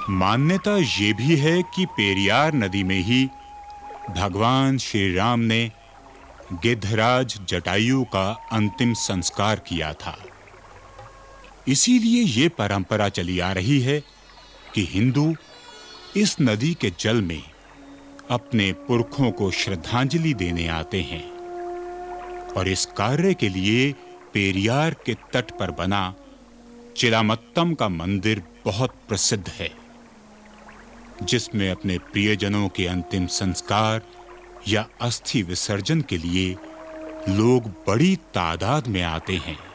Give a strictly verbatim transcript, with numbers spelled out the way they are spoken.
मान्यता ये भी है कि पेरियार नदी में ही भगवान श्री राम ने गिद्धराज जटायु का अंतिम संस्कार किया था। इसीलिए ये परंपरा चली आ रही है कि हिंदू इस नदी के जल में अपने पुरखों को श्रद्धांजलि देने आते हैं और इस कार्य के लिए पेरियार के तट पर बना चिलामत्तम का मंदिर बहुत प्रसिद्ध है, जिसमें अपने प्रियजनों के अंतिम संस्कार या अस्थि विसर्जन के लिए लोग बड़ी तादाद में आते हैं।